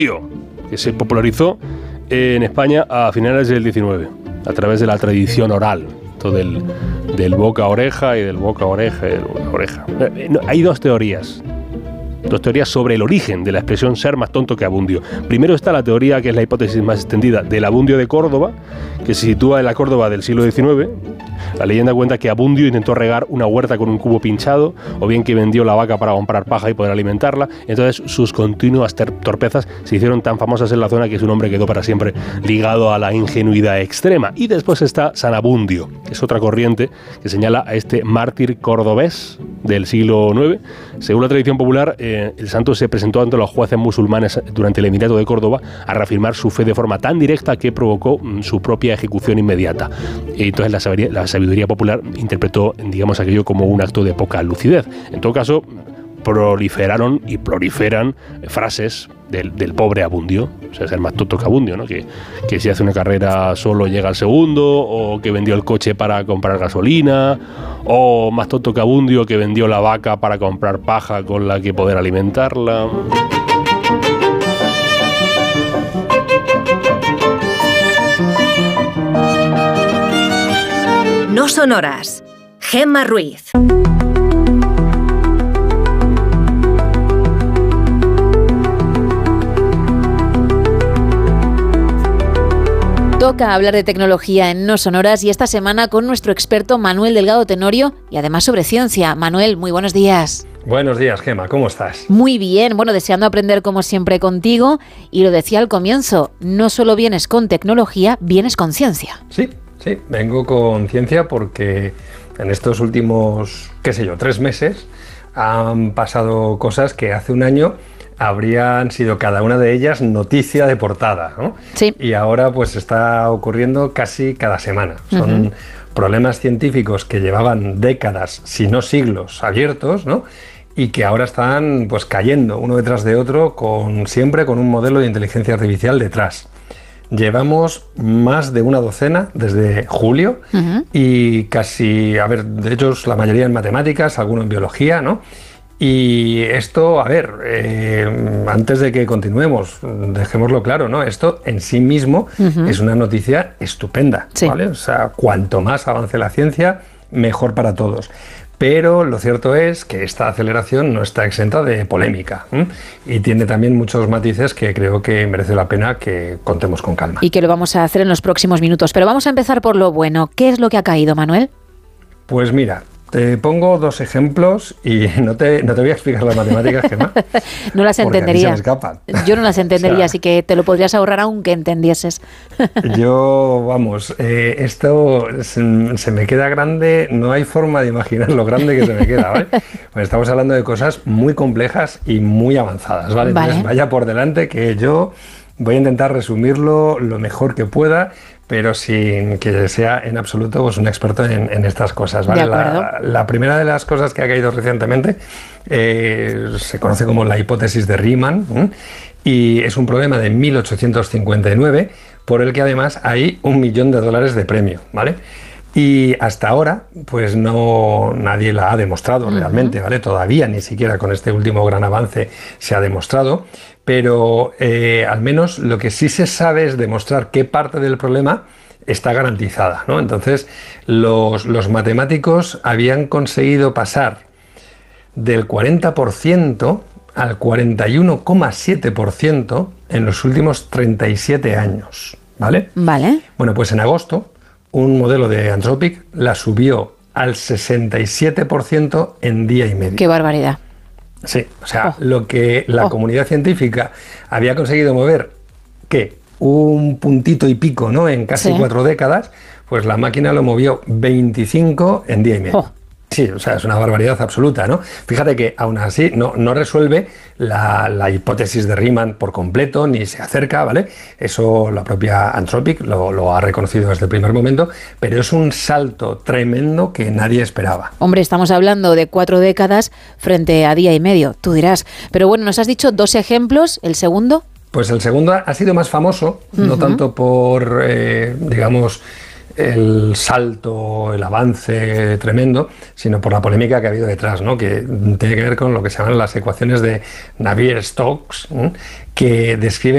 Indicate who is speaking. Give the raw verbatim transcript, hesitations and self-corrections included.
Speaker 1: que se popularizó en España a finales del diecinueve, a través de la tradición oral, todo del, del boca a oreja y del boca a oreja y del boca a oreja. Hay dos teorías. Dos teorías sobre el origen de la expresión ser más tonto que abundio. Primero está la teoría, que es la hipótesis más extendida, del abundio de Córdoba, que se sitúa en la Córdoba del siglo diecinueve. La leyenda cuenta que Abundio intentó regar una huerta con un cubo pinchado, o bien que vendió la vaca para comprar paja y poder alimentarla. Entonces sus continuas torpezas se hicieron tan famosas en la zona que su nombre quedó para siempre ligado a la ingenuidad extrema. Y después está San Abundio, que es otra corriente que señala a este mártir cordobés del siglo nueve. Según la tradición popular, eh, el santo se presentó ante los jueces musulmanes durante el Emirato de Córdoba a reafirmar su fe de forma tan directa que provocó mm, su propia ejecución inmediata. Y entonces la sabiduría, la sabiduría popular interpretó, digamos, aquello como un acto de poca lucidez. En todo caso, proliferaron y proliferan frases del, del pobre Abundio, o sea, ser más tonto que Abundio, ¿no? Que, que si hace una carrera solo llega al segundo, o que vendió el coche para comprar gasolina, o más tonto que Abundio, que vendió la vaca para comprar paja con la que poder alimentarla.
Speaker 2: No son horas. Gemma Ruiz.
Speaker 3: Toca hablar de tecnología en No Son Horas, y esta semana con nuestro experto Manuel Delgado Tenorio, y además sobre ciencia. Manuel, muy buenos días.
Speaker 4: Buenos días, Gemma, ¿cómo estás?
Speaker 3: Muy bien, bueno, deseando aprender como siempre contigo, y lo decía al comienzo, no solo vienes con tecnología, vienes con ciencia.
Speaker 4: Sí, sí, vengo con ciencia porque en estos últimos, qué sé yo, tres meses han pasado cosas que hace un año habrían sido cada una de ellas noticia de portada, ¿no?
Speaker 3: Sí.
Speaker 4: Y ahora pues está ocurriendo casi cada semana. Son uh-huh. problemas científicos que llevaban décadas, si no siglos, abiertos, ¿no? Y que ahora están pues cayendo uno detrás de otro, con siempre con un modelo de inteligencia artificial detrás. Llevamos más de una docena desde julio uh-huh. y casi, a ver, de hecho la mayoría en matemáticas, alguno en biología, ¿no? Y esto, a ver, eh, antes de que continuemos, dejémoslo claro, ¿no? Esto en sí mismo uh-huh. es una noticia estupenda, sí. ¿vale? O sea, cuanto más avance la ciencia, mejor para todos. Pero lo cierto es que esta aceleración no está exenta de polémica, ¿eh? Y tiene también muchos matices que creo que merece la pena que contemos con calma.
Speaker 3: Y que lo vamos a hacer en los próximos minutos. Pero vamos a empezar por lo bueno. ¿Qué es lo que ha caído, Manuel?
Speaker 4: Pues mira, te pongo dos ejemplos y no te, no te voy a explicar las matemáticas, Gemma.
Speaker 3: No las entendería.
Speaker 4: Se me escapan.
Speaker 3: Yo no las entendería, o sea, así que te lo podrías ahorrar aunque entendieses.
Speaker 4: Yo, vamos, eh, esto se, se me queda grande, no hay forma de imaginar lo grande que se me queda, ¿vale? Pues estamos hablando de cosas muy complejas y muy avanzadas, ¿vale?
Speaker 3: Vale.
Speaker 4: Entonces vaya por delante que yo voy a intentar resumirlo lo mejor que pueda, pero sin que sea en absoluto pues, un experto en, en estas cosas, ¿vale? La, la primera de las cosas que ha caído recientemente eh, se conoce como la hipótesis de Riemann, ¿eh? Y es un problema de mil ochocientos cincuenta y nueve por el que además hay un millón de dólares de premio, ¿vale? Y hasta ahora, pues no nadie la ha demostrado uh-huh. realmente, ¿vale? Todavía ni siquiera con este último gran avance se ha demostrado, pero eh, al menos lo que sí se sabe es demostrar qué parte del problema está garantizada, ¿no? Entonces, los, los matemáticos habían conseguido pasar del cuarenta por ciento al cuarenta y uno coma siete por ciento en los últimos treinta y siete años, ¿vale?
Speaker 3: Vale.
Speaker 4: Bueno, pues en agosto un modelo de Anthropic la subió al sesenta y siete por ciento en día y medio.
Speaker 3: ¡Qué barbaridad!
Speaker 4: Sí, o sea,
Speaker 3: oh.
Speaker 4: lo que la oh. comunidad científica había conseguido mover, ¿qué? Un puntito y pico, ¿no? En casi sí. cuatro décadas, pues la máquina lo movió veinticinco en día y medio. Oh. Sí, o sea, es una barbaridad absoluta, ¿no? Fíjate que aún así no, no resuelve la, la hipótesis de Riemann por completo, ni se acerca, ¿vale? Eso la propia Anthropic lo, lo ha reconocido desde el primer momento, pero es un salto tremendo que nadie esperaba.
Speaker 3: Hombre, estamos hablando de cuatro décadas frente a día y medio, tú dirás. Pero bueno, nos has dicho dos ejemplos, ¿el segundo?
Speaker 4: Pues el segundo ha sido más famoso, uh-huh. no tanto por, eh, digamos, el salto, el avance tremendo, sino por la polémica que ha habido detrás, ¿no? Que tiene que ver con lo que se llaman las ecuaciones de Navier-Stokes, ¿eh? Que describen